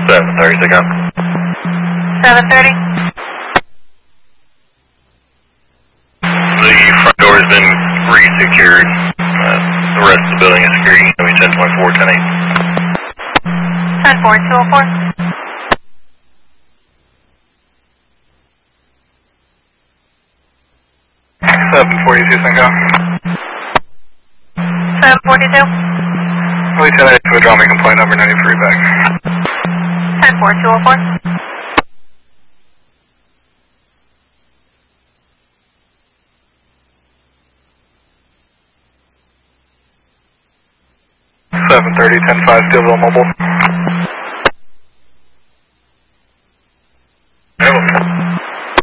7:30, Sick out. 7:30. The front door has been re-secured. The rest of the building is secure. You can show me 10.4, 10.8. 10-4, 204. Cinco. 742. Police 10 to withdraw me complaint number 93 back. 10-4, 204. $730, 10-5, Steelville Mobile.